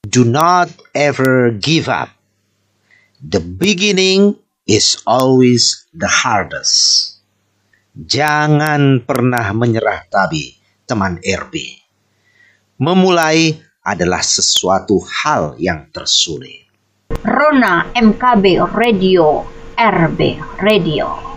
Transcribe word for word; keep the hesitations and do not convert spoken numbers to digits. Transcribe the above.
Do not ever give up. The beginning is always the hardest. Jangan pernah menyerah tabi, teman R B. Memulai adalah sesuatu hal yang tersulit. Rona M K B Radio, R B Radio.